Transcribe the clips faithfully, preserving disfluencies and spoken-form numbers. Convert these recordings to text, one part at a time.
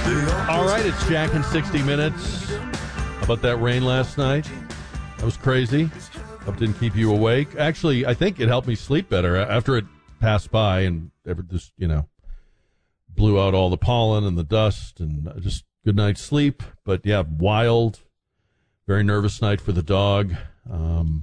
All right, it's Jack in sixty minutes. How about that rain last night? That was crazy. Hope it didn't keep you awake. Actually, I think it helped me sleep better after it passed by and ever just, you know, blew out all the pollen and the dust and just good night's sleep. But yeah, wild, very nervous night for the dog. Um,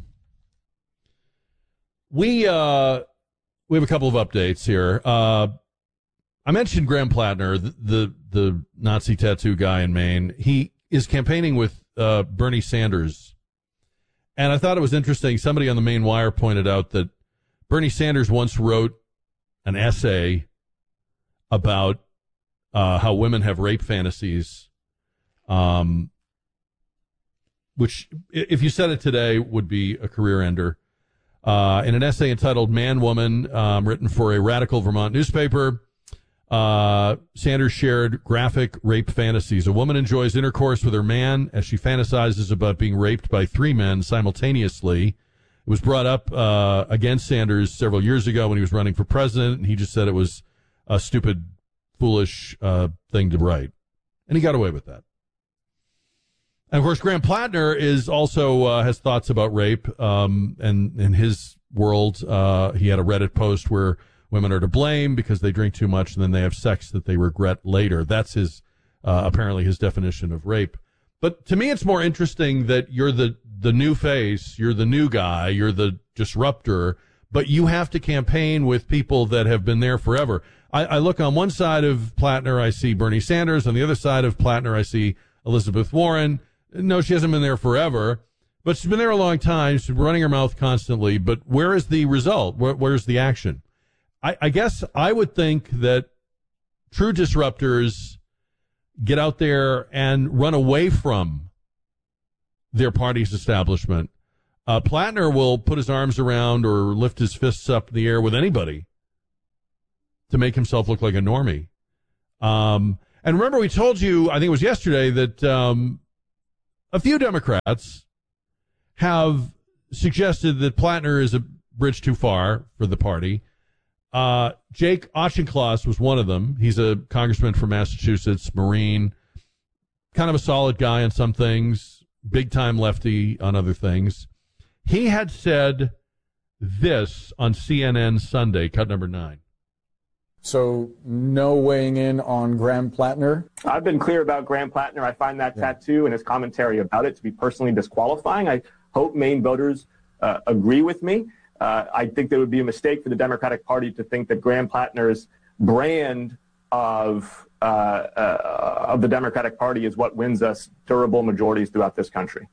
we uh, we have a couple of updates here. Uh, I mentioned Graham Plattner, the, the the Nazi tattoo guy in Maine. He is campaigning with uh, Bernie Sanders. And I thought it was interesting. Somebody on the Maine Wire pointed out that Bernie Sanders once wrote an essay about uh, how women have rape fantasies, um, which, if you said it today, would be a career ender. Uh, in an essay entitled Man, Woman, um, written for a radical Vermont newspaper, Uh, Sanders shared graphic rape fantasies. A woman enjoys intercourse with her man as she fantasizes about being raped by three men simultaneously. It was brought up uh, against Sanders several years ago when he was running for president, and he just said it was a stupid, foolish uh, thing to write. And he got away with that. And, of course, Graham Plattner is also uh, has thoughts about rape. Um, and in his world, uh, he had a Reddit post where women are to blame because they drink too much and then they have sex that they regret later. That's his, uh, apparently his definition of rape. But to me, it's more interesting that you're the, the new face, you're the new guy, you're the disruptor, but you have to campaign with people that have been there forever. I, I look on one side of Plattner, I see Bernie Sanders. On the other side of Plattner, I see Elizabeth Warren. No, she hasn't been there forever, but she's been there a long time. She's been running her mouth constantly. But where is the result? Where, where's the action? I, I guess I would think that true disruptors get out there and run away from their party's establishment. Uh, Plattner will put his arms around or lift his fists up in the air with anybody to make himself look like a normie. Um, and remember, we told you, I think it was yesterday, that um, a few Democrats have suggested that Plattner is a bridge too far for the party. Uh, Jake Auchincloss was one of them. He's a congressman from Massachusetts, Marine, kind of a solid guy on some things, big-time lefty on other things. He had said this on C N N Sunday, cut number nine. So no weighing in on Graham Plattner? I've been clear about Graham Plattner. I find that yeah. tattoo and his commentary about it to be personally disqualifying. I hope Maine voters uh, agree with me. Uh, I think there would be a mistake for the Democratic Party to think that Graham Plattner's brand of uh, uh, of the Democratic Party is what wins us durable majorities throughout this country.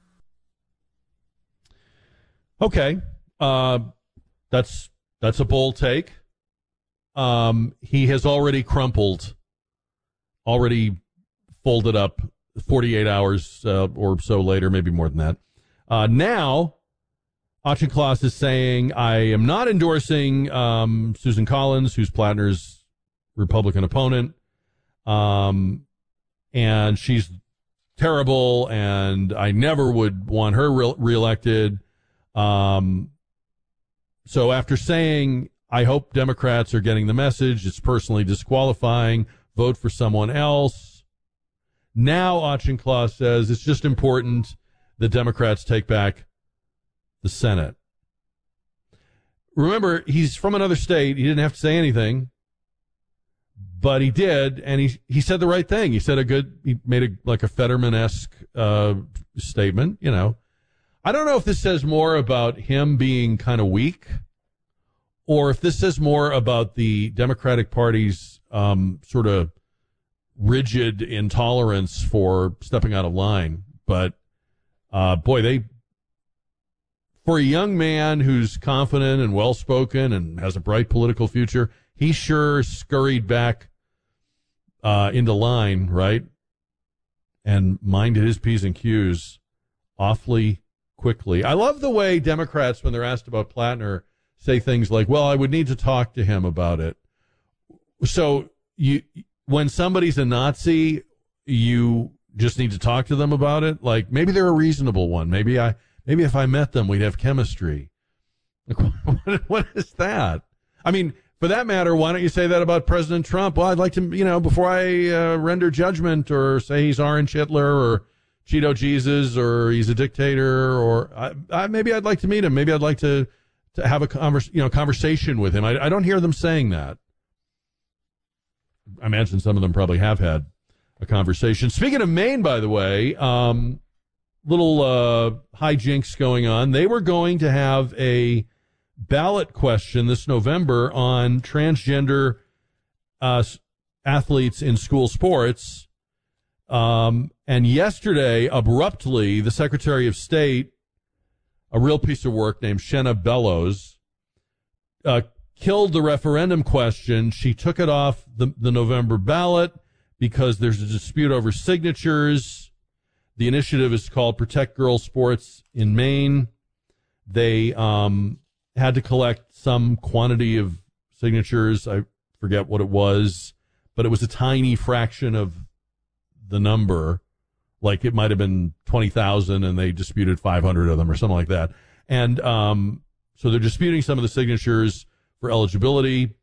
Okay, uh, that's that's a bold take. Um, he has already crumpled, already folded up forty-eight hours uh, or so later, maybe more than that. Uh, now. Auchincloss is saying, I am not endorsing um, Susan Collins, who's Plattner's Republican opponent, um, and she's terrible, and I never would want her re- reelected. Um, so after saying, I hope Democrats are getting the message, it's personally disqualifying, vote for someone else, now Auchincloss says it's just important that Democrats take back the Senate. Remember, he's from another state. He didn't have to say anything, but he did, and he he said the right thing. He said a good, he made a like a Fetterman-esque uh, statement. You know, I don't know if this says more about him being kind of weak, or if this says more about the Democratic Party's um, sort of rigid intolerance for stepping out of line. But uh, boy, they. For a young man who's confident and well-spoken and has a bright political future, he sure scurried back uh, into line, right? And minded his P's and Q's awfully quickly. I love the way Democrats, when they're asked about Plattner, say things like, well, I would need to talk to him about it. So you, when somebody's a Nazi, you just need to talk to them about it? Like, maybe they're a reasonable one. Maybe I... Maybe if I met them, we'd have chemistry. Like, what, what is that? I mean, for that matter, why don't you say that about President Trump? Well, I'd like to, you know, before I uh, render judgment or say he's Orange Hitler or Cheeto Jesus or he's a dictator or I, I, maybe I'd like to meet him. Maybe I'd like to, to have a converse, you know, conversation with him. I, I don't hear them saying that. I imagine some of them probably have had a conversation. Speaking of Maine, by the way, um, little uh, hijinks going on. They were going to have a ballot question this November on transgender uh, athletes in school sports. Um, and yesterday, abruptly, the Secretary of State, a real piece of work named Shenna Bellows, uh, killed the referendum question. She took it off the, the November ballot because there's a dispute over signatures. The initiative is called Protect Girls Sports in Maine. They um, had to collect some quantity of signatures. I forget what it was, but it was a tiny fraction of the number. Like it might have been twenty thousand and they disputed five hundred of them or something like that. And um, so they're disputing some of the signatures for eligibility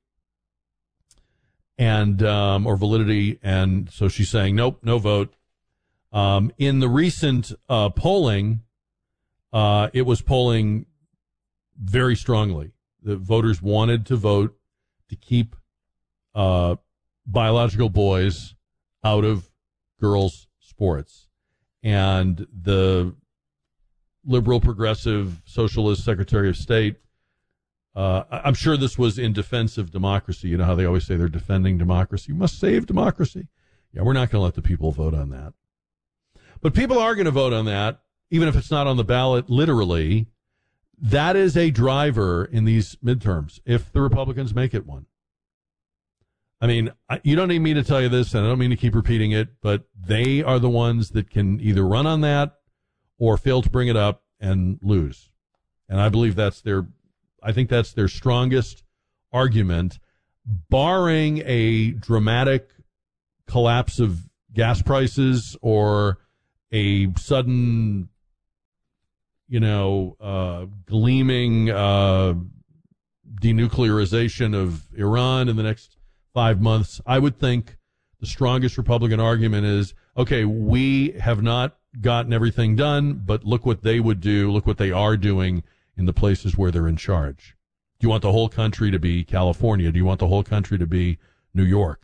and um, or validity. And so she's saying, nope, no vote. Um, in the recent uh, polling, uh, it was polling very strongly. The voters wanted to vote to keep uh, biological boys out of girls' sports. And the liberal, progressive, socialist Secretary of State, uh, I'm sure this was in defense of democracy. You know how they always say they're defending democracy. You must save democracy. Yeah, we're not going to let the people vote on that. But people are going to vote on that, even if it's not on the ballot, literally. That is a driver in these midterms, if the Republicans make it one. I mean, you don't need me to tell you this, and I don't mean to keep repeating it, but they are the ones that can either run on that or fail to bring it up and lose. And I believe that's their, I think that's their strongest argument, barring a dramatic collapse of gas prices or a sudden, you know, uh, gleaming uh, denuclearization of Iran in the next five months. I would think the strongest Republican argument is, okay, we have not gotten everything done, but look what they would do. Look what they are doing in the places where they're in charge. Do you want the whole country to be California? Do you want the whole country to be New York?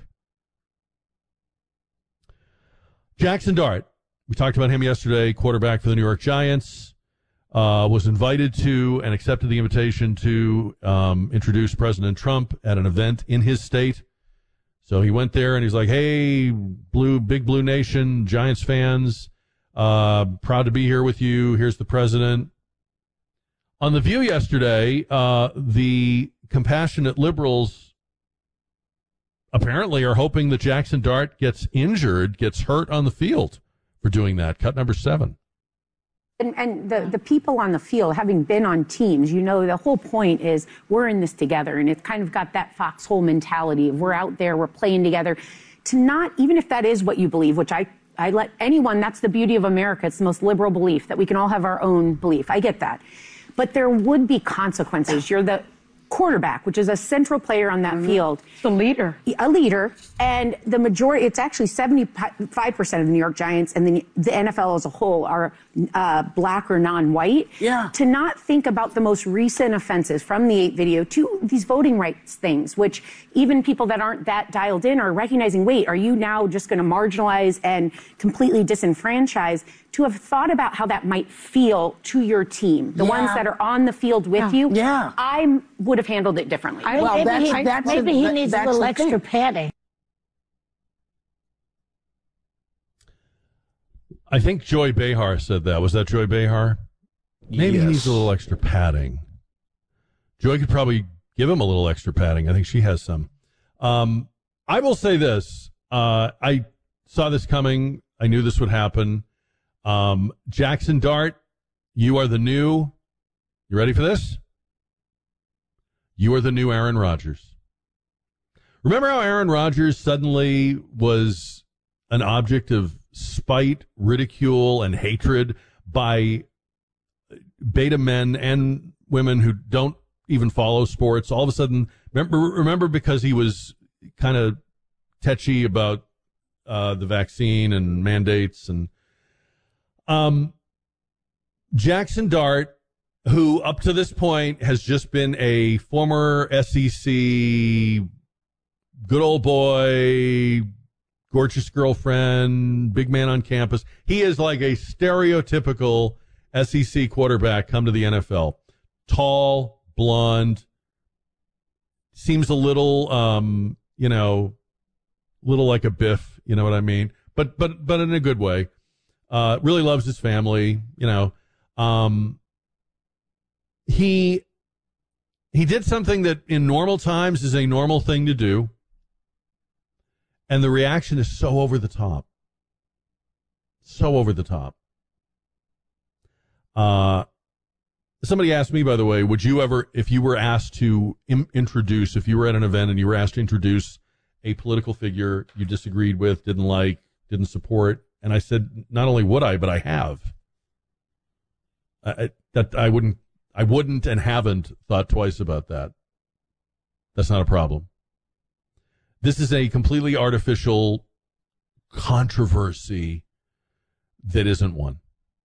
Jackson Dart. We talked about him yesterday, quarterback for the New York Giants, uh, was invited to and accepted the invitation to um, introduce President Trump at an event in his state. So he went there and he's like, hey, blue, big blue nation, Giants fans, uh, proud to be here with you. Here's the president. On The View yesterday, uh, the compassionate liberals apparently are hoping that Jackson Dart gets injured, gets hurt on the field for doing that. Cut number seven. And, and the, the people on the field, having been on teams, you know, the whole point is we're in this together. And it's kind of got that foxhole mentality of we're out there, we're playing together. To not, even if that is what you believe, which I, I let anyone, that's the beauty of America. It's the most liberal belief that we can all have our own belief. I get that. But there would be consequences. You're the quarterback, which is a central player on that mm-hmm. field. The leader. A leader. And the majority, it's actually seventy-five percent of the New York Giants and the, the N F L as a whole are uh, black or non-white. Yeah. To not think about the most recent offenses from the eight video to these voting rights things, which even people that aren't that dialed in are recognizing, wait, are you now just going to marginalize and completely disenfranchise? To have thought about how that might feel to your team, the yeah. ones that are on the field with yeah. you, yeah. I would have handled it differently. I, well, maybe that's, he, that's maybe a, he that, needs a that's little the extra thing. padding. I think Joy Behar said that. Was that Joy Behar? Maybe yes. he needs a little extra padding. Joy could probably give him a little extra padding. I think she has some. Um, I will say this. Uh, I saw this coming. I knew this would happen. Um, Jackson Dart, you are the new, you ready for this? You are the new Aaron Rodgers. Remember how Aaron Rodgers suddenly was an object of spite, ridicule, and hatred by beta men and women who don't even follow sports? All of a sudden, Remember, remember because he was kind of tetchy about uh, the vaccine and mandates. And um, Jackson Dart, who up to this point has just been a former S E C good old boy, gorgeous girlfriend, big man on campus. He is like a stereotypical S E C quarterback come to the N F L. Tall, blonde, seems a little, um, you know, little like a Biff, you know what I mean? But but but in a good way. Uh, really loves his family, you know. Um, he he did something that in normal times is a normal thing to do. And the reaction is so over the top. So over the top. Uh, somebody asked me, by the way, would you ever, if you were asked to im- introduce, if you were at an event and you were asked to introduce a political figure you disagreed with, didn't like, didn't support, and I said, not only would I, but I have. I, that I wouldn't, I wouldn't and haven't thought twice about that. That's not a problem. This is a completely artificial controversy that isn't one.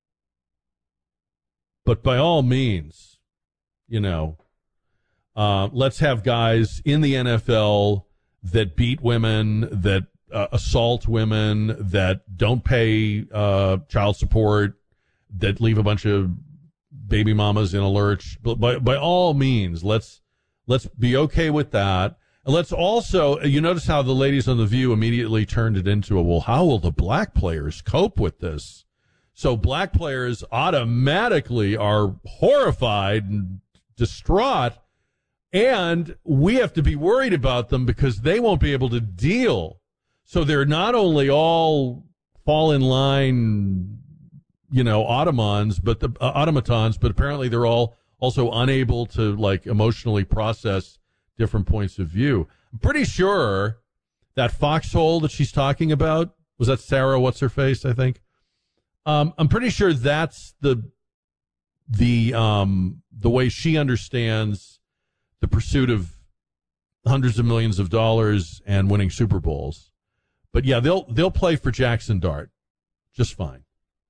But by all means, you know, uh, let's have guys in the N F L that beat women, that uh, assault women, that don't pay uh, child support, that leave a bunch of baby mamas in a lurch. But by by all means, let's let's be okay with that. And let's also, you notice how the ladies on The View immediately turned it into a, well, how will the black players cope with this? So black players automatically are horrified and distraught, and we have to be worried about them because they won't be able to deal. So they're not only all fall in line, you know, automatons, but the uh, automatons, but apparently they're all also unable to like emotionally process different points of view. I'm pretty sure that foxhole that she's talking about, was that Sarah, what's her face, I think? Um, I'm pretty sure that's the the um, the way she understands the pursuit of hundreds of millions of dollars and winning Super Bowls. But yeah, they'll they'll play for Jackson Dart just fine.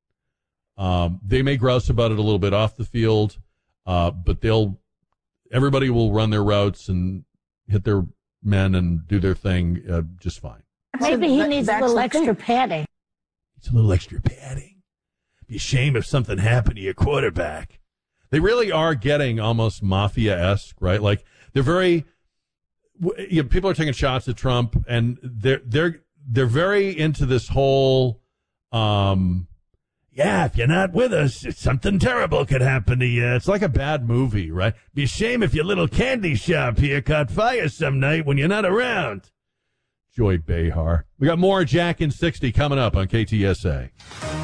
Um, they may grouse about it a little bit off the field, uh, but they'll everybody will run their routes and hit their men and do their thing uh, just fine. Maybe he needs a little extra padding. It's a little extra padding. Be a shame if something happened to your quarterback. They really are getting almost mafia-esque, right? Like they're very, you know, people are taking shots at Trump, and they're they're they're very into this whole, um, yeah, if you're not with us, something terrible could happen to you. It's like a bad movie, right? Be a shame if your little candy shop here caught fire some night when you're not around. Joy Behar. We got more Jack in sixty coming up on K T S A.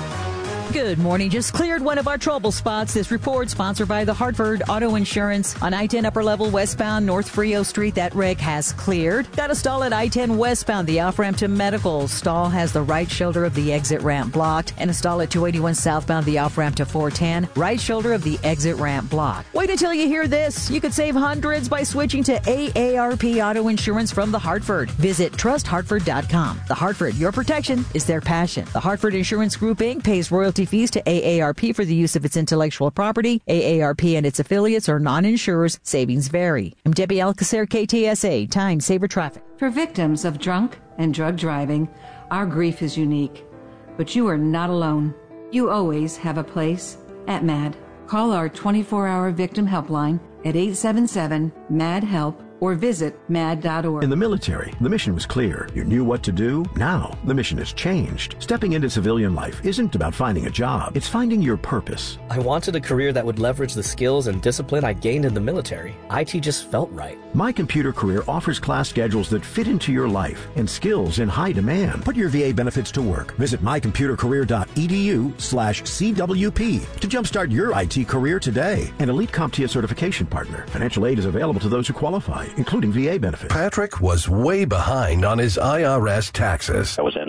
Good morning. Just cleared one of our trouble spots. This report sponsored by the Hartford Auto Insurance. On I ten upper level westbound North Frio Street, that wreck has cleared. Got a stall at I ten westbound, the off-ramp to Medical. Stall has the right shoulder of the exit ramp blocked. And a stall at two eighty-one southbound, the off-ramp to four ten, right shoulder of the exit ramp blocked. Wait until you hear this. You could save hundreds by switching to A A R P Auto Insurance from the Hartford. Visit trust hartford dot com. The Hartford, your protection is their passion. The Hartford Insurance Group, Incorporated pays royalty fees to A A R P for the use of its intellectual property. A A R P and its affiliates are non-insurers. Savings vary. I'm Debbie Alcacer, K T S A. Time Saver Traffic. For victims of drunk and drug driving, our grief is unique. But you are not alone. You always have a place at MAD. Call our twenty-four hour victim helpline at eight seven seven M A D HELP or visit mad dot org. In the military, the mission was clear. You knew what to do. Now, the mission has changed. Stepping into civilian life isn't about finding a job. It's finding your purpose. I wanted a career that would leverage the skills and discipline I gained in the military. I T just felt right. My Computer Career offers class schedules that fit into your life and skills in high demand. Put your V A benefits to work. Visit my computer career dot e d u slash C W P to jumpstart your I T career today. An elite CompTIA certification partner. Financial aid is available to those who qualify, including V A benefits. Patrick was way behind on his I R S taxes. I was in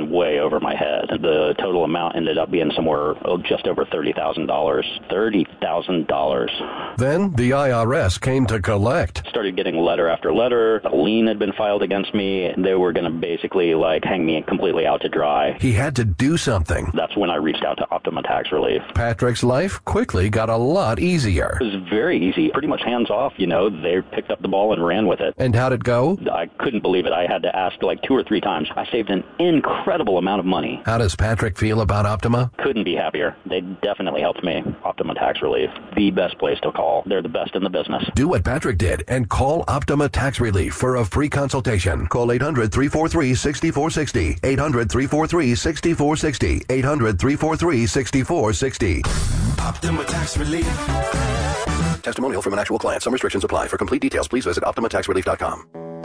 went way over my head. The total amount ended up being somewhere oh, just over thirty thousand dollars. thirty thousand dollars. Then the I R S came to collect. Started getting letter after letter. A lien had been filed against me. They were going to basically like hang me completely out to dry. He had to do something. That's when I reached out to Optima Tax Relief. Patrick's life quickly got a lot easier. It was very easy, pretty much hands off, you know. They picked up the ball and ran with it. And how'd it go? I couldn't believe it. I had to ask like two or three times. I saved an incredible amount of money. How does Patrick feel about Optima? Couldn't be happier. They definitely helped me. Optima Tax Relief, the best place to call. They're the best in the business. Do what Patrick did and call Optima Tax Relief for a free consultation. Call eight hundred, three four three, six four six zero. eight hundred, three four three, six four six zero. eight hundred, three four three, six four six zero. Optima Tax Relief. Testimonial from an actual client. Some restrictions apply. For complete details, please visit optima tax relief dot com.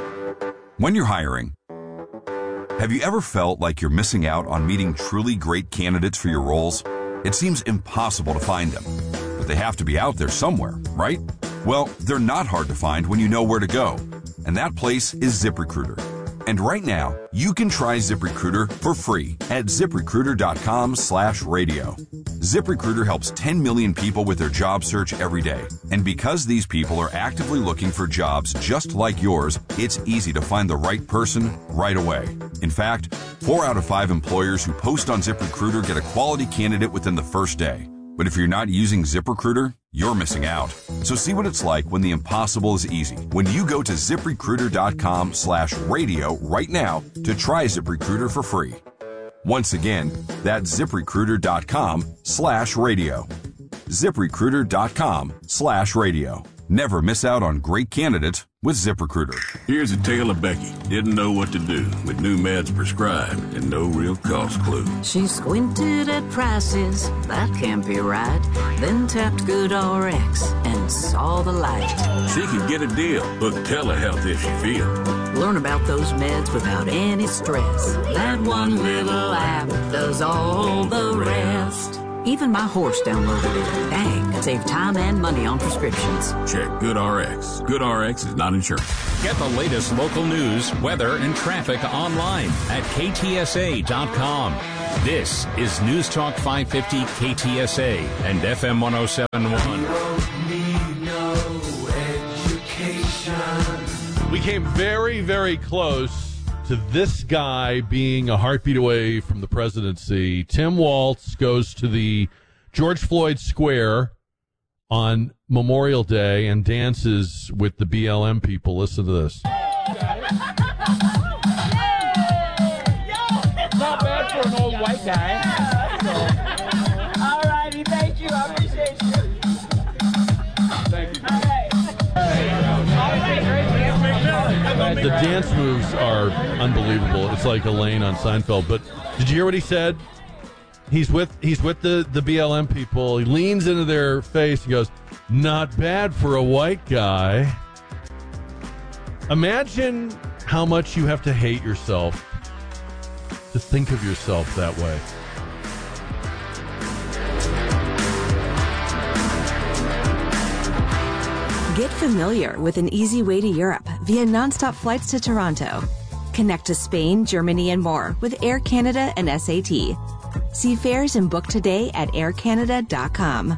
When you're hiring, have you ever felt like you're missing out on meeting truly great candidates for your roles? It seems impossible to find them, but they have to be out there somewhere, right? Well, they're not hard to find when you know where to go, and that place is ZipRecruiter. And right now, you can try ZipRecruiter for free at ZipRecruiter.com slash radio. ZipRecruiter helps ten million people with their job search every day. And because these people are actively looking for jobs just like yours, it's easy to find the right person right away. In fact, four out of five employers who post on ZipRecruiter get a quality candidate within the first day. But if you're not using ZipRecruiter, you're missing out. So see what it's like when the impossible is easy. When you go to ZipRecruiter.com slash radio right now to try ZipRecruiter for free. Once again, that's ZipRecruiter.com slash radio. ZipRecruiter.com slash radio. Never miss out on great candidates with ZipRecruiter. Here's a tale of Becky. Didn't know what to do with new meds prescribed and no real cost clue. She squinted at prices, that can't be right. Then tapped GoodRx and saw the light. She could get a deal. Book telehealth if she feels. Learn about those meds without any stress. That one little app does all the rest. Even my horse downloaded it. Dang, save time and money on prescriptions. Check GoodRx. GoodRx is not insurance. Get the latest local news, weather, and traffic online at K T S A dot com. This is News Talk five fifty K T S A and F M one oh seven point one. We came very, very close to this guy being a heartbeat away from the presidency. Tim Walz goes to the George Floyd Square on Memorial Day and dances with the B L M people. Listen to this. It's not bad for an old white guy. All righty, thank you. I appreciate you. Thank you. All right. The dance moves are unbelievable. It's like Elaine on Seinfeld. But did you hear what he said? He's with he's with the, the B L M people. He leans into their face and goes, "Not bad for a white guy." Imagine how much you have to hate yourself to think of yourself that way. Get familiar with an easy way to Europe via nonstop flights to Toronto. Connect to Spain, Germany, and more with Air Canada and S A T. See fares and book today at air canada dot com.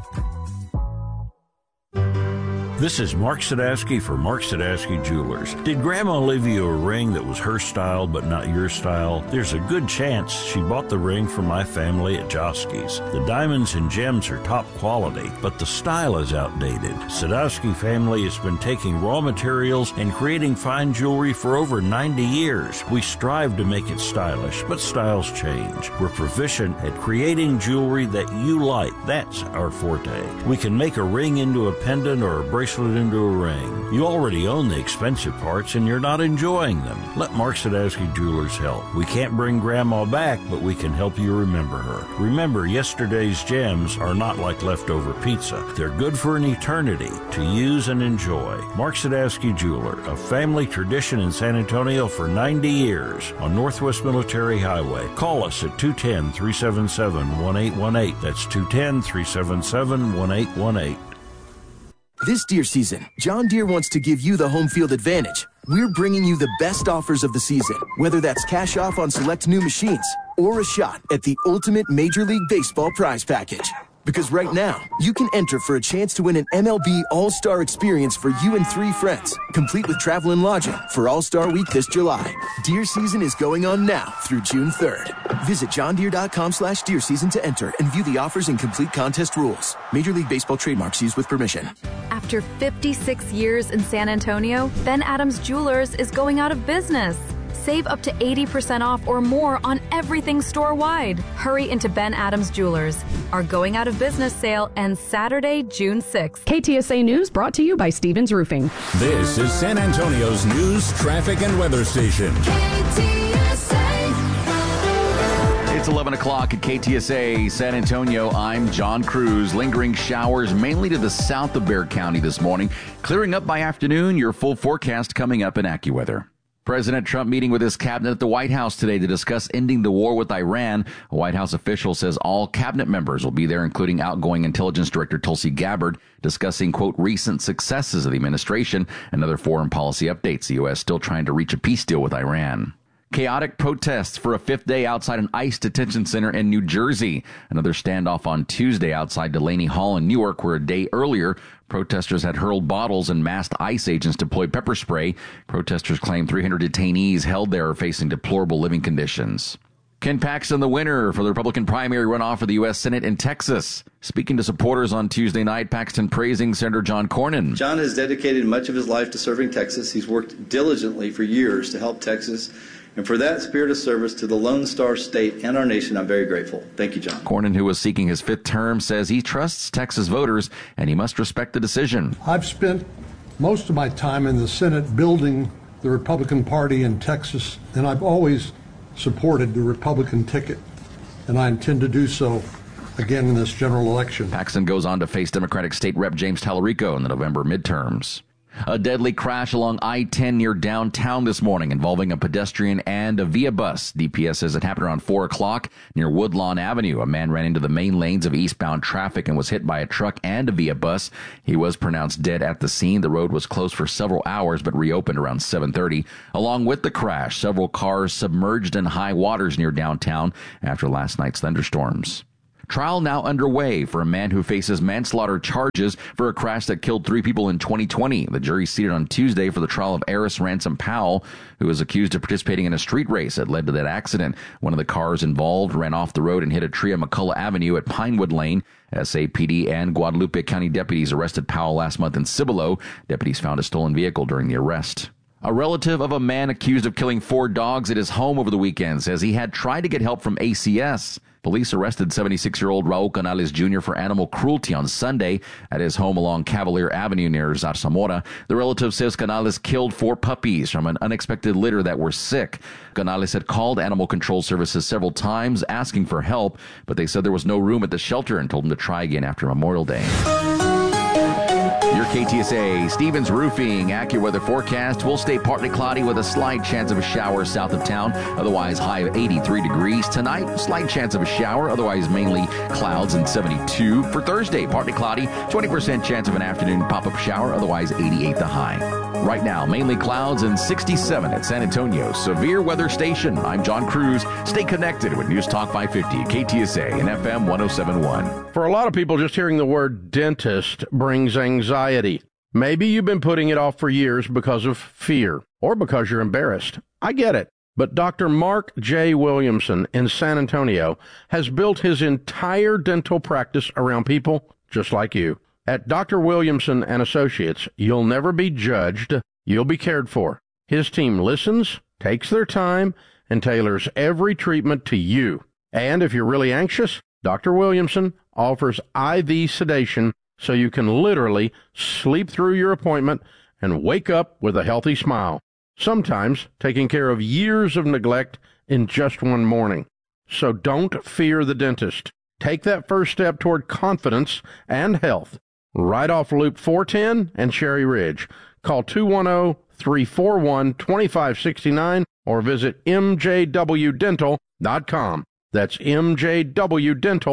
This is Mark Sadowski for Mark Sadowski Jewelers. Did Grandma leave you a ring that was her style but not your style? There's a good chance she bought the ring from my family at Josky's. The diamonds and gems are top quality, but the style is outdated. Sadowski family has been taking raw materials and creating fine jewelry for over ninety years. We strive to make it stylish, but styles change. We're proficient at creating jewelry that you like. That's our forte. We can make a ring into a pendant or a bracelet into a ring. You already own the expensive parts and you're not enjoying them. Let Mark Sadowski Jewelers help. We can't bring Grandma back, but we can help you remember her. Remember, yesterday's gems are not like leftover pizza. They're good for an eternity to use and enjoy. Mark Sadowski Jeweler, a family tradition in San Antonio for ninety years on Northwest Military Highway. Call us at two one zero, three seven seven, one eight one eight. That's two one zero, three seven seven, one eight one eight. This deer season, John Deere wants to give you the home field advantage. We're bringing you the best offers of the season, whether that's cash off on select new machines or a shot at the ultimate Major League Baseball prize package. Because right now, you can enter for a chance to win an M L B All-Star experience for you and three friends, complete with travel and lodging for All-Star Week this July. Deer season is going on now through June third. Visit johndeere.com slash deer season to enter and view the offers and complete contest rules. Major League Baseball trademarks used with permission. After fifty-six years in San Antonio, Ben Adams Jewelers is going out of business. Save up to eighty percent off or more on everything store-wide. Hurry into Ben Adams Jewelers. Our going out of business sale ends Saturday, June sixth. K T S A News brought to you by Stevens Roofing. This is San Antonio's news, traffic, and weather station. K T S A. It's eleven o'clock at K T S A San Antonio. I'm John Cruz. Lingering showers mainly to the south of Bexar County this morning. Clearing up by afternoon. Your full forecast coming up in AccuWeather. President Trump meeting with his cabinet at the White House today to discuss ending the war with Iran. A White House official says all cabinet members will be there, including outgoing intelligence director Tulsi Gabbard, discussing, quote, recent successes of the administration and other foreign policy updates. The U S still trying to reach a peace deal with Iran. Chaotic protests for a fifth day outside an ICE detention center in New Jersey. Another standoff on Tuesday outside Delaney Hall in Newark, where a day earlier, protesters had hurled bottles and masked ICE agents deployed pepper spray. Protesters claim three hundred detainees held there are facing deplorable living conditions. Ken Paxton, the winner for the Republican primary runoff for the U S Senate in Texas. Speaking to supporters on Tuesday night, Paxton praising Senator John Cornyn. John has dedicated much of his life to serving Texas. He's worked diligently for years to help Texas. And for that spirit of service to the Lone Star State and our nation, I'm very grateful. Thank you, John. Cornyn, who was seeking his fifth term, says he trusts Texas voters and he must respect the decision. I've spent most of my time in the Senate building the Republican Party in Texas, and I've always supported the Republican ticket, and I intend to do so again in this general election. Paxton goes on to face Democratic State Rep James Tallarico in the November midterms. A deadly crash along I ten near downtown this morning involving a pedestrian and a Via bus. D P S says it happened around four o'clock near Woodlawn Avenue. A man ran into the main lanes of eastbound traffic and was hit by a truck and a Via bus. He was pronounced dead at the scene. The road was closed for several hours but reopened around seven thirty. Along with the crash, several cars submerged in high waters near downtown after last night's thunderstorms. Trial now underway for a man who faces manslaughter charges for a crash that killed three people in twenty twenty. The jury seated on Tuesday for the trial of Eris Ransom Powell, who was accused of participating in a street race that led to that accident. One of the cars involved ran off the road and hit a tree on McCullough Avenue at Pinewood Lane. S A P D and Guadalupe County deputies arrested Powell last month in Cibolo. Deputies found a stolen vehicle during the arrest. A relative of a man accused of killing four dogs at his home over the weekend says he had tried to get help from A C S. Police arrested seventy-six-year-old Raul Canales Junior for animal cruelty on Sunday at his home along Cavalier Avenue near Zarzamora. The relative says Canales killed four puppies from an unexpected litter that were sick. Canales had called Animal Control Services several times asking for help, but they said there was no room at the shelter and told him to try again after Memorial Day. Your K T S A Stevens Roofing AccuWeather forecast will stay partly cloudy with a slight chance of a shower south of town. Otherwise, high of eighty-three degrees. Tonight, slight chance of a shower. Otherwise, mainly clouds and seventy-two. For Thursday, partly cloudy. twenty percent chance of an afternoon pop-up shower. Otherwise, eighty-eight the high. Right now, mainly clouds and sixty-seven at San Antonio Severe Weather Station. I'm John Cruz. Stay connected with News Talk five fifty, K T S A and F M one oh seven point one. For a lot of people, just hearing the word dentist brings anxiety. Maybe you've been putting it off for years because of fear or because you're embarrassed. I get it. But Doctor Mark J. Williamson in San Antonio has built his entire dental practice around people just like you. At Doctor Williamson and Associates, you'll never be judged. You'll be cared for. His team listens, takes their time, and tailors every treatment to you. And if you're really anxious, Doctor Williamson offers I V sedation so you can literally sleep through your appointment and wake up with a healthy smile. Sometimes taking care of years of neglect in just one morning. So don't fear the dentist. Take that first step toward confidence and health. Right off Loop four ten and Cherry Ridge. Call two one zero, three four one, two five six nine or visit m j w dental dot com. That's m j w dental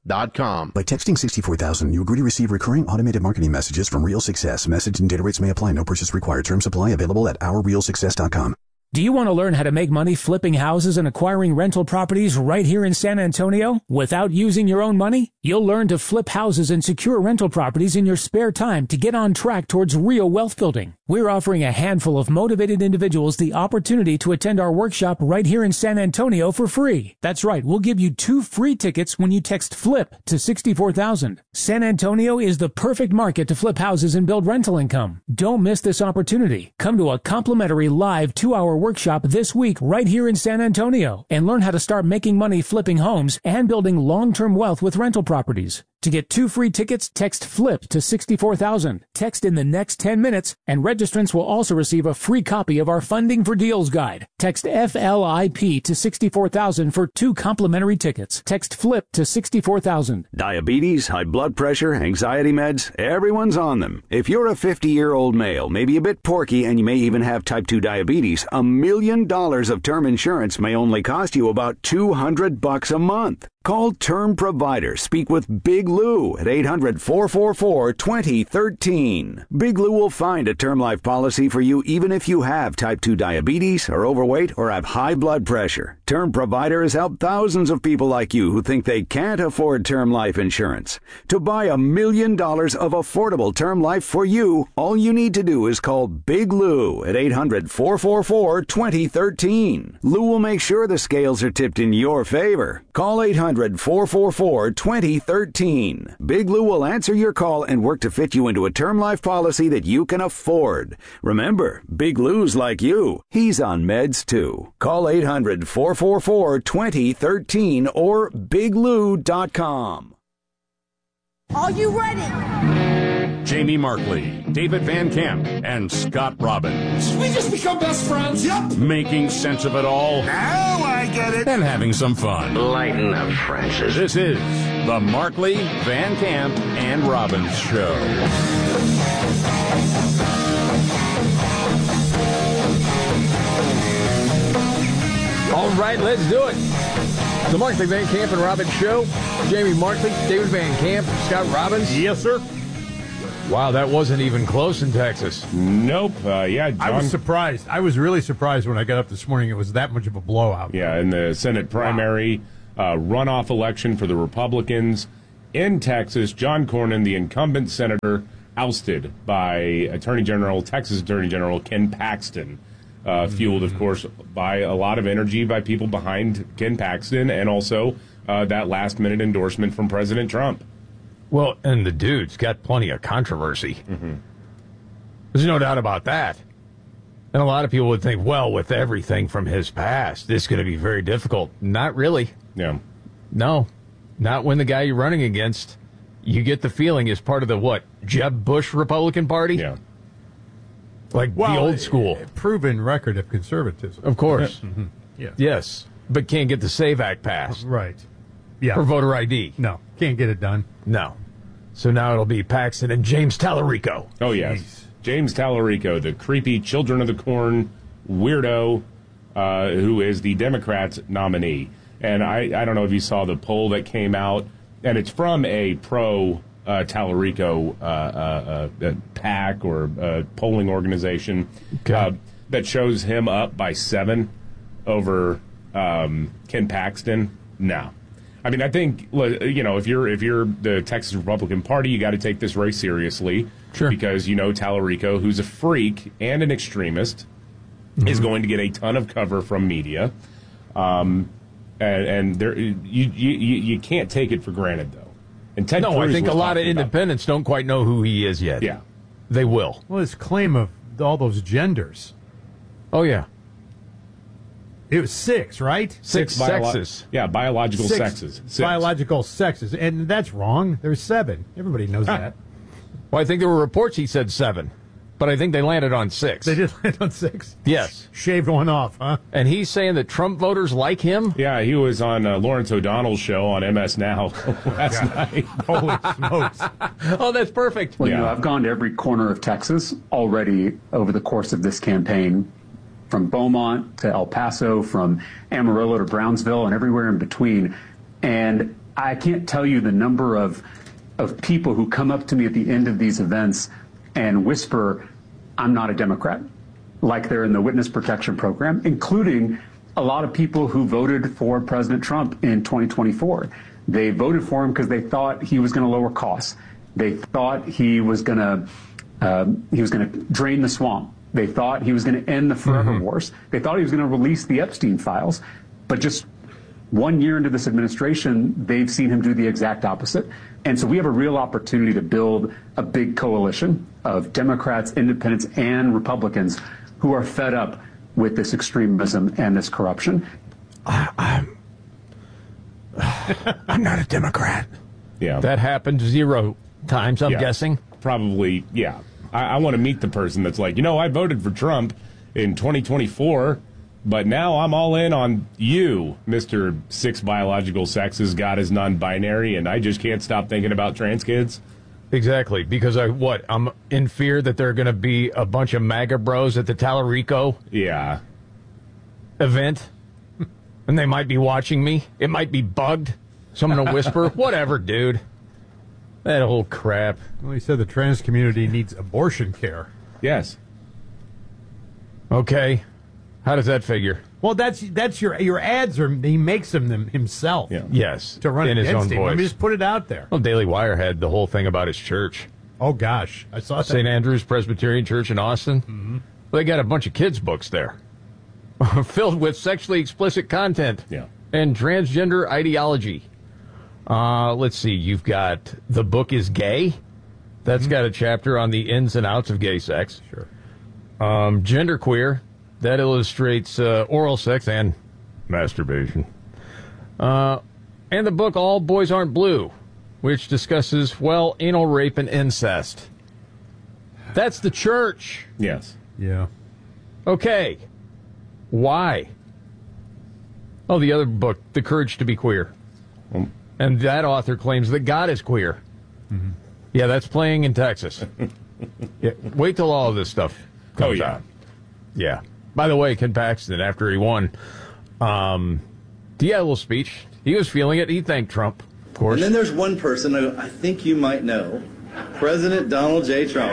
dot com. By texting sixty-four thousand, you agree to receive recurring automated marketing messages from Real Success. Message and data rates may apply. No purchase required. Terms apply. Available at our real success dot com. Do you want to learn how to make money flipping houses and acquiring rental properties right here in San Antonio without using your own money? You'll learn to flip houses and secure rental properties in your spare time to get on track towards real wealth building. We're offering a handful of motivated individuals the opportunity to attend our workshop right here in San Antonio for free. That's right, we'll give you two free tickets when you text FLIP to sixty-four thousand. San Antonio is the perfect market to flip houses and build rental income. Don't miss this opportunity. Come to a complimentary live two-hour workshop this week right here in San Antonio and learn how to start making money flipping homes and building long-term wealth with rental properties. To get two free tickets, text FLIP to sixty-four thousand. Text in the next ten minutes, and registrants will also receive a free copy of our Funding for Deals guide. Text F L I P to sixty-four thousand for two complimentary tickets. Text FLIP to sixty-four thousand. Diabetes, high blood pressure, anxiety meds, everyone's on them. If you're a fifty-year-old male, maybe a bit porky, and you may even have type two diabetes, a million dollars of term insurance may only cost you about two hundred bucks a month. Call Term Provider. Speak with Big Lou at eight hundred, four four four, two zero one three. Big Lou will find a term life policy for you even if you have type two diabetes, are overweight, or have high blood pressure. Term Provider has helped thousands of people like you who think they can't afford term life insurance. To buy a million dollars of affordable term life for you, all you need to do is call Big Lou at eight hundred, four four four, two zero one three. Lou will make sure the scales are tipped in your favor. Call eight hundred, four four four, two zero one three. Big Lou will answer your call and work to fit you into a term life policy that you can afford. Remember, Big Lou's like you. He's on meds too. Call eight hundred, four four four, two zero one three or big lou dot com. Are you ready? Jamie Markley, David Van Camp, and Scott Robbins. We just become best friends. Yep. Making sense of it all. Now I get it. And having some fun. Lighten up, Francis. This is the Markley, Van Camp, and Robbins Show. All right, let's do it. The Markley, Van Camp, and Robbins Show. Jamie Markley, David Van Camp, Scott Robbins. Yes, sir. Wow, that wasn't even close in Texas. Nope. Uh, yeah, John... I was surprised. I was really surprised when I got up this morning. It was that much of a blowout. Yeah, in the Senate primary wow. uh, runoff election for the Republicans in Texas, John Cornyn, the incumbent senator, ousted by Attorney General, Texas Attorney General Ken Paxton. Uh, fueled, of course, by a lot of energy by people behind Ken Paxton and also uh, that last-minute endorsement from President Trump. Well, and the dude's got plenty of controversy. Mm-hmm. There's no doubt about that. And a lot of people would think, well, with everything from his past, this is going to be very difficult. Not really. Yeah. No. Not when the guy you're running against, you get the feeling, is part of the, what, Jeb Bush Republican Party? Yeah. Like well, the old school. Proven record of conservatism. Of course. mm-hmm. Yeah. Yes. But can't get the SAVE Act passed. Right. Yeah. For voter I D. No. Can't get it done. No. So now it'll be Paxton and James Tallarico. Oh, yes. Jeez. James Tallarico, the creepy Children of the Corn weirdo uh, who is the Democrats' nominee. And I, I don't know if you saw the poll that came out, and it's from a pro uh, Tallarico uh, uh, uh, PAC or uh, polling organization okay. uh, that shows him up by seven over um, Ken Paxton. No. I mean, I think, you know, if you're if you're the Texas Republican Party, you got to take this race seriously. Sure. Because, you know, Tallarico, who's a freak and an extremist, mm-hmm. is going to get a ton of cover from media. Um, and and there, you, you you can't take it for granted, though. And Ted no, Cruz I think a lot of independents about. don't quite know who he is yet. Yeah. They will. Well, his claim of all those genders. Oh, yeah. It was six, right? Six, six bio- sexes. Yeah, biological six sexes. Six. Biological sexes. And that's wrong. There's seven. Everybody knows huh. that. Well, I think there were reports he said seven, but I think they landed on six. They did land on six? Yes. Shaved one off, huh? And he's saying that Trump voters like him? Yeah, he was on uh, Lawrence O'Donnell's show on M S Now last night. Holy smokes. Oh, that's perfect. Well, yeah. you know, I've gone to every corner of Texas already over the course of this campaign, from Beaumont to El Paso, from Amarillo to Brownsville, and everywhere in between. And I can't tell you the number of of people who come up to me at the end of these events and whisper, I'm not a Democrat, like they're in the witness protection program, including a lot of people who voted for President Trump in twenty twenty-four. They voted for him because they thought he was going to lower costs. They thought he was going to uh, he was going to drain the swamp. They thought he was going to end the forever mm-hmm. wars. They thought he was going to release the Epstein files. But just one year into this administration, they've seen him do the exact opposite. And so we have a real opportunity to build a big coalition of Democrats, independents, and Republicans who are fed up with this extremism and this corruption. I, I'm, I'm not a Democrat. Yeah. That happened zero times, I'm yeah, guessing. Probably, yeah. I, I want to meet the person that's like, you know, I voted for Trump in twenty twenty-four, but now I'm all in on you, Mister Six Biological Sexes, God is non-binary, and I just can't stop thinking about trans kids. Exactly, because I what I'm in fear that there are going to be a bunch of MAGA bros at the Tallarico yeah event, and they might be watching me. It might be bugged. So I'm going to whisper, whatever, dude. That old crap. Well, he said the trans community needs abortion care. Yes. Okay. How does that figure? Well, that's that's your your ads are he makes them, them himself. Yeah. Yes. To run in his against own him. voice. Let me just put it out there. Well, Daily Wire had the whole thing about his church. Oh gosh, I saw that. Saint Andrew's Presbyterian Church in Austin. Mm-hmm. Well, they got a bunch of kids' books there, filled with sexually explicit content yeah. and transgender ideology. Uh, let's see. You've got The Book is Gay. That's mm-hmm. got a chapter on the ins and outs of gay sex. Sure. Um, Genderqueer. That illustrates uh, oral sex and masturbation. Uh, and the book All Boys Aren't Blue, which discusses, well, anal rape and incest. That's the church. Yes. Yeah. Okay. Why? Oh, the other book, The Courage to be Queer. Um, and that author claims that God is queer. Mm-hmm. Yeah, that's playing in Texas. yeah, wait till all of this stuff comes oh, yeah. out. Yeah. By the way, Ken Paxton, after he won, um, he had a little speech. He was feeling it. He thanked Trump, of course. And then there's one person who I think you might know, President Donald J. Trump.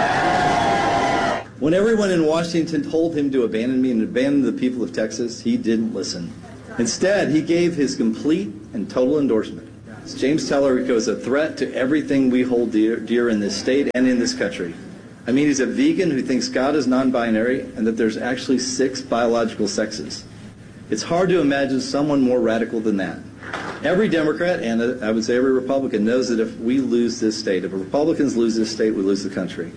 When everyone in Washington told him to abandon me and abandon the people of Texas, he didn't listen. Instead, he gave his complete and total endorsement. James Tallarico is a threat to everything we hold dear, dear in this state and in this country. I mean, he's a vegan who thinks God is non-binary and that there's actually six biological sexes. It's hard to imagine someone more radical than that. Every Democrat, and uh, I would say every Republican, knows that if we lose this state, if Republicans lose this state, we lose the country.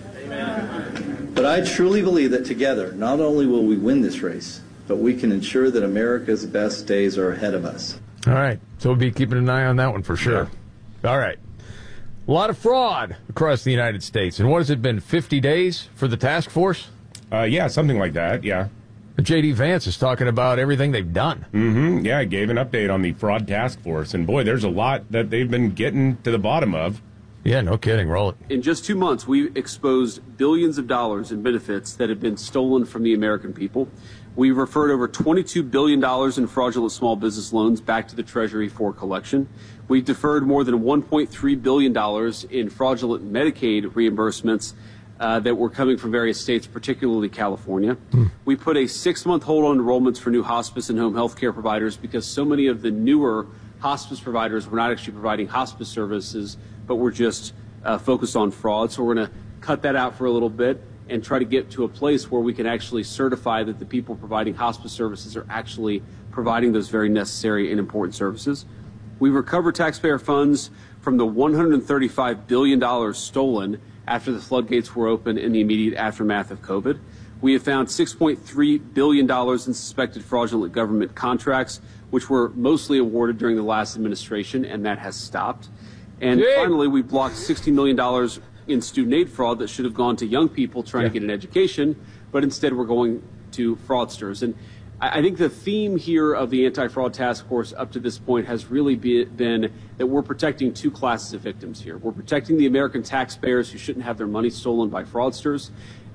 Amen. But I truly believe that together, not only will we win this race, but we can ensure that America's best days are ahead of us. All right. So we'll be keeping an eye on that one for sure. Yeah. All right. A lot of fraud across the United States. And what has it been, fifty days for the task force? Uh, yeah, something like that, yeah. J D Vance is talking about everything they've done. Mm-hmm. Yeah, I gave an update on the fraud task force. And, boy, there's a lot that they've been getting to the bottom of. Yeah, no kidding. Roll it. In just two months, we exposed billions of dollars in benefits that have been stolen from the American people. We referred over twenty-two billion dollars in fraudulent small business loans back to the Treasury for collection. We deferred more than one point three billion dollars in fraudulent Medicaid reimbursements uh, that were coming from various states, particularly California. Hmm. We put a six-month hold on enrollments for new hospice and home health care providers because so many of the newer hospice providers were not actually providing hospice services, but were just uh, focused on fraud. So we're going to cut that out for a little bit and try to get to a place where we can actually certify that the people providing hospice services are actually providing those very necessary and important services. We recovered taxpayer funds from the one hundred thirty-five billion dollars stolen after the floodgates were open in the immediate aftermath of COVID. We have found six point three billion dollars in suspected fraudulent government contracts, which were mostly awarded during the last administration, and that has stopped. And yeah. finally, we blocked sixty million dollars in student aid fraud that should have gone to young people trying yeah. to get an education, but instead we're going to fraudsters. And I think the theme here of the anti-fraud task force up to this point has really be, been that we're protecting two classes of victims here. We're protecting the American taxpayers who shouldn't have their money stolen by fraudsters,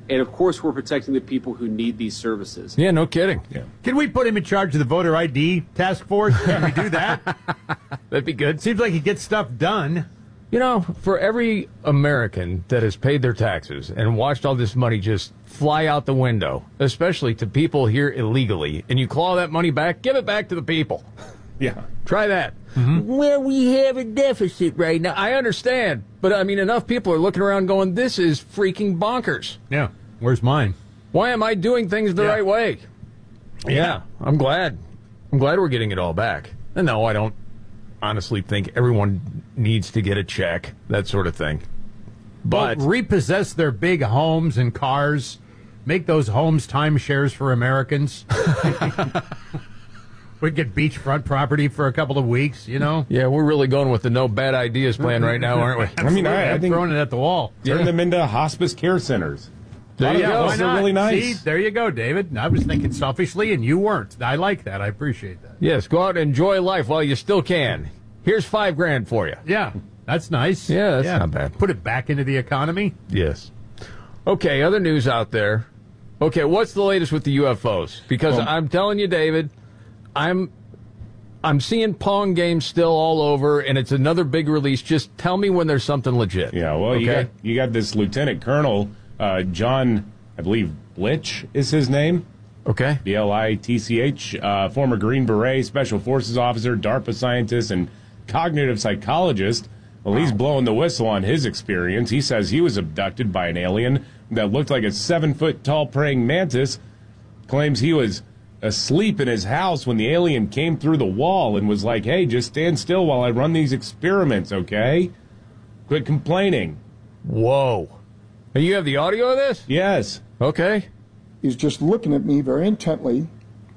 And, of course, we're protecting the people who need these services. Yeah, no kidding. Yeah. Can we put him in charge of the voter I D task force? Can we do that? That'd be good. Seems like he gets stuff done. You know, for every American that has paid their taxes and watched all this money just fly out the window, especially to people here illegally, and you claw that money back, give it back to the people. Yeah. Try that. Mm-hmm. Well, we have a deficit right now. I understand. But, I mean, enough people are looking around going, this is freaking bonkers. Yeah. Where's mine? Why am I doing things the yeah. right way? Yeah. yeah. I'm glad. I'm glad we're getting it all back. And no, I don't honestly think everyone needs to get a check, that sort of thing. But well, repossess their big homes and cars. Make those homes timeshares for Americans. We'd get beachfront property for a couple of weeks, you know? Yeah, we're really going with the no bad ideas plan right now, aren't we? I mean, I, I I'm think throwing it at the wall. Turn Yeah. them into hospice care centers. There you go. Why They're not? really nice. See, there you go, David. I was thinking selfishly, and you weren't. I like that. I appreciate that. Yes, go out and enjoy life while you still can. Here's five grand for you. Yeah, that's nice. Yeah, that's not bad. Put it back into the economy. Yes. Okay, other news out there. Okay, what's the latest with the U F Os? Because Well, I'm telling you, David, I'm I'm seeing Pong games still all over, and it's another big release. Just tell me when there's something legit. Yeah, well, okay? you got you got this Lieutenant Colonel uh, John, I believe Blitch is his name. Okay. B L I T C H, uh, former Green Beret, Special Forces officer, DARPA scientist, and cognitive psychologist. Well, he's blowing the whistle on his experience. He says he was abducted by an alien that looked like a seven-foot-tall praying mantis. Claims he was asleep in his house when the alien came through the wall and was like, hey, just stand still while I run these experiments, okay? Quit complaining. Whoa. And you have the audio of this? Yes. Okay. He's just looking at me very intently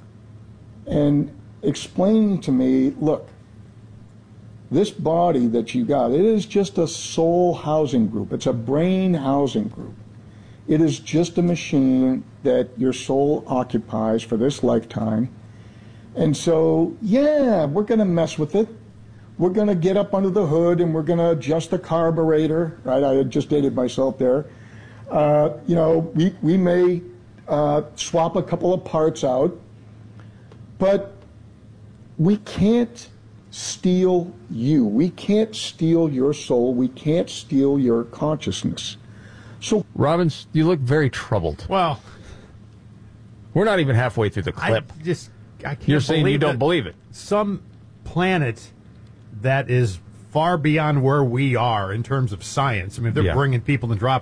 and explaining to me, look, this body that you got, it is just a soul housing group. It's a brain housing group. It is just a machine that your soul occupies for this lifetime. And so, yeah, we're going to mess with it. We're going to get up under the hood and we're going to adjust the carburetor, right? I just dated myself there. Uh, you know, we, we may uh, swap a couple of parts out, but we can't steal you. We can't steal your soul. We can't steal your consciousness. So, Robbins, you look very troubled. Well, we're not even halfway through the clip. I just, I can't You're saying you believe don't that believe it. Some planet that is far beyond where we are in terms of science. I mean, they're Yeah. bringing people and dropping